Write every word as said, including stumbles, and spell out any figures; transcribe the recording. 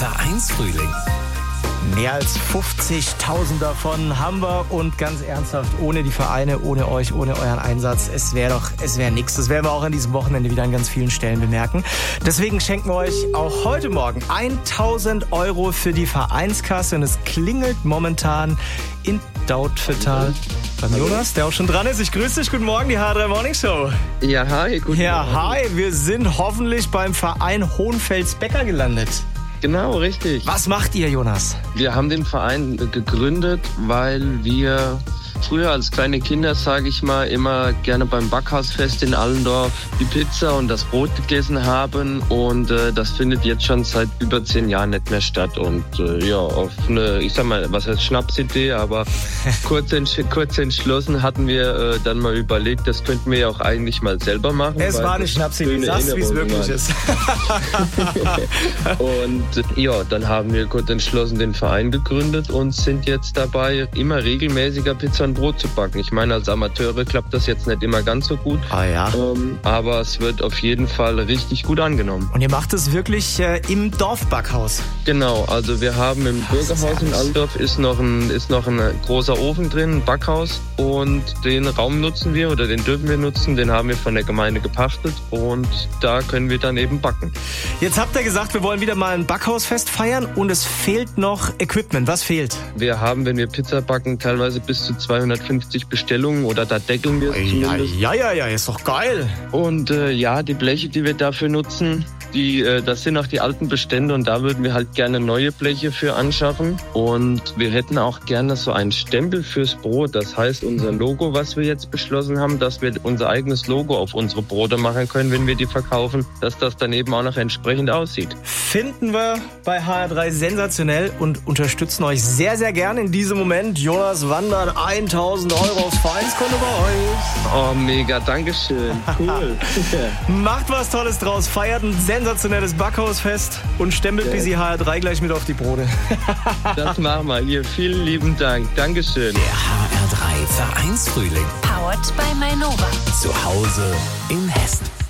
Vereinsfrühling. Mehr als fünfzigtausend davon haben wir und ganz ernsthaft, ohne die Vereine, ohne euch, ohne euren Einsatz, es wäre doch, es wäre nichts. Das werden wir auch an diesem Wochenende wieder an ganz vielen Stellen bemerken. Deswegen schenken wir euch auch heute Morgen tausend Euro für die Vereinskasse und es klingelt momentan in Dautphetal beim Jonas, der auch schon dran ist. Ich grüße dich, guten Morgen, die H drei Morning Show. Ja, hi, guten Ja, Morgen. hi, wir sind hoffentlich beim Verein Hohenfels-Becker gelandet. Genau, richtig. Was macht ihr, Jonas? Wir haben den Verein gegründet, weil wir früher als kleine Kinder, sage ich mal, immer gerne beim Backhausfest in Allendorf die Pizza und das Brot gegessen haben. Und äh, das findet jetzt schon seit über zehn Jahren nicht mehr statt. Und äh, ja, auf eine, ich sag mal, was heißt Schnapsidee, aber kurz, entsch- kurz entschlossen hatten wir äh, dann mal überlegt, das könnten wir ja auch eigentlich mal selber machen. Es war eine Schnapsidee, sagst, wie es wirklich ist. Und äh, ja, dann haben wir kurz entschlossen den Verein gegründet und sind jetzt dabei, immer regelmäßiger Pizza und Brot zu backen. Ich meine, als Amateure klappt das jetzt nicht immer ganz so gut. Ah ja. Ähm, aber es wird auf jeden Fall richtig gut angenommen. Und ihr macht es wirklich äh, im Dorfbackhaus? Genau, also wir haben im Bürgerhaus in Allendorf ist noch ein, ist noch ein großer Ofen drin, ein Backhaus. Und den Raum nutzen wir oder den dürfen wir nutzen. Den haben wir von der Gemeinde gepachtet und da können wir dann eben backen. Jetzt habt ihr gesagt, wir wollen wieder mal ein Backhausfest feiern und es fehlt noch Equipment. Was fehlt? Wir haben, wenn wir Pizza backen, teilweise bis zu zweihundertfünfzig Bestellungen oder da deckeln wir es Ja, zumindest. ja, ja, ja, ist doch geil. Und äh, ja, die Bleche, die wir dafür nutzen, die, äh, das sind auch die alten Bestände und da würden wir halt gerne neue Bleche für anschaffen. Und wir hätten auch gerne so einen Stempel fürs Brot. Das heißt, unser Logo, was wir jetzt beschlossen haben, dass wir unser eigenes Logo auf unsere Brote machen können, wenn wir die verkaufen, dass das dann eben auch noch entsprechend aussieht. Finden wir bei H R drei sensationell und unterstützen euch sehr, sehr gern in diesem Moment. Jonas wandert tausend Euro aufs Vereinskonto bei euch. Oh, mega, Dankeschön. Cool. Macht was Tolles draus, feiert ein sensationelles Backhausfest und stempelt bis die H R drei gleich mit auf die Brote. Das machen wir hier. Vielen lieben Dank. Dankeschön. Der H R drei Vereinsfrühling. Powered by Mainova. Zu Hause in Hessen.